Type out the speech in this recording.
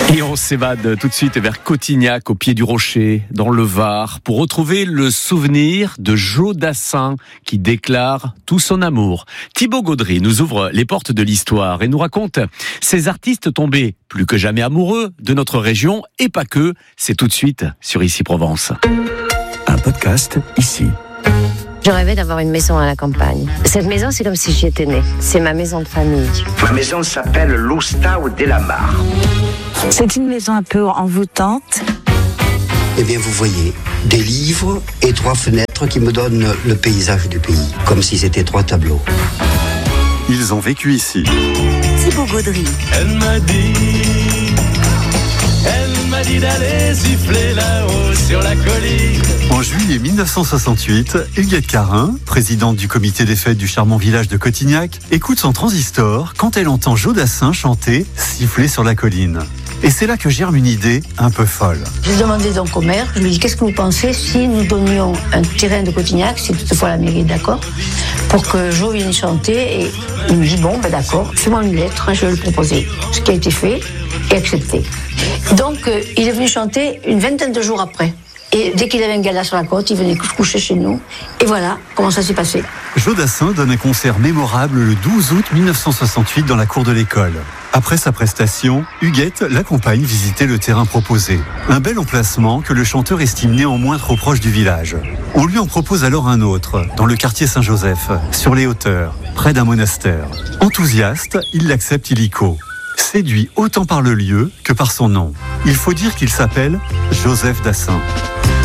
Et on s'évade tout de suite vers Cotignac, au pied du rocher, dans le Var, pour retrouver le souvenir de Joe Dassin, qui déclare tout son amour. Thibaut Gaudry nous ouvre les portes de l'histoire et nous raconte ces artistes tombés plus que jamais amoureux de notre région, et pas que. C'est tout de suite sur Ici Provence. Un podcast ici. Je rêvais d'avoir une maison à la campagne. Cette maison, c'est comme si j'y étais née. C'est ma maison de famille. Ma maison s'appelle l'Oustau de la Mare. C'est une maison un peu envoûtante. Eh bien, vous voyez, des livres et 3 fenêtres qui me donnent le paysage du pays, comme si c'était 3 tableaux. Ils ont vécu ici. Thibaut Gaudry. Elle m'a dit d'aller siffler là-haut sur la colline. En juillet 1968, Huguette Carin, présidente du comité des fêtes du charmant village de Cotignac, écoute son transistor quand elle entend Joe Dassin chanter « Siffler sur la colline ». Et c'est là que germe une idée un peu folle. J'ai demandé donc au maire, je lui ai dit qu'est-ce que vous pensez si nous donnions un terrain de Cotignac, si toutefois la mairie est d'accord, pour que Joe vienne chanter. Et il me dit bon, ben d'accord, fais-moi une lettre, je vais le proposer. Ce qui a été fait et accepté. Donc il est venu chanter une vingtaine de jours après. Et dès qu'il avait un gala sur la côte, il venait se coucher chez nous. Et voilà comment ça s'est passé. Joe Dassin donne un concert mémorable le 12 août 1968 dans la cour de l'école. Après sa prestation, Huguette l'accompagne visiter le terrain proposé. Un bel emplacement que le chanteur estime néanmoins trop proche du village. On lui en propose alors un autre, dans le quartier Saint-Joseph, sur les hauteurs, près d'un monastère. Enthousiaste, il l'accepte illico. Séduit autant par le lieu que par son nom. Il faut dire qu'il s'appelle Joseph Dassin.